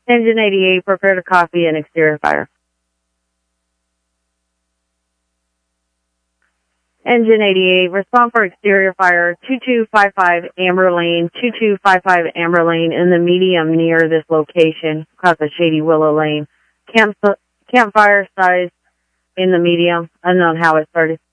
Engine 88, prepare to copy an exterior fire. Engine 88, respond for exterior fire, 2255 Amber Lane, 2255 Amber Lane in the medium near this location, across the Shady Willow Lane. Campfire size in the medium, unknown how it started.